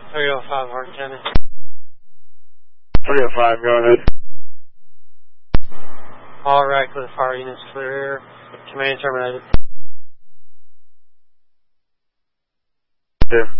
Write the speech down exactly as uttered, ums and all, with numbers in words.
three oh five, Hardin County. three oh five, go ahead. All Radcliffe fire units clear. Command terminated. Yeah.